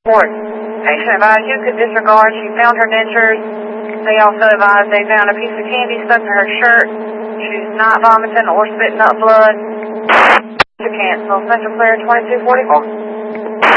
Report. Patient advised you could disregard. She found her dentures. They also advised they found a piece of candy stuck to her shirt. She's not vomiting or spitting up blood. To cancel. Central Clear 2244.